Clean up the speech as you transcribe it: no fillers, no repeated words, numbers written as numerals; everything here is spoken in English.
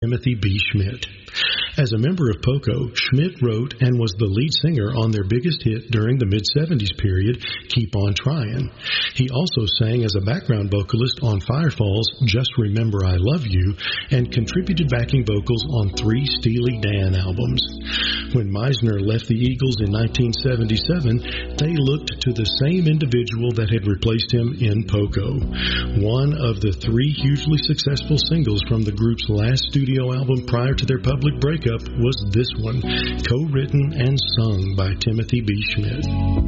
Timothy B. Schmit. As a member of Poco, Schmit wrote and was the lead singer on their biggest hit during the mid-'70s period, Keep On Trying. He also sang as a background vocalist on Firefall's Just Remember I Love You and contributed backing vocals on 3 Steely Dan albums. When Meisner left the Eagles in 1977, they looked to the same individual that had replaced him in Poco. One of the 3 hugely successful singles from the group's last studio album prior to their public breakup was this one, co-written and sung by Timothy B. Schmit.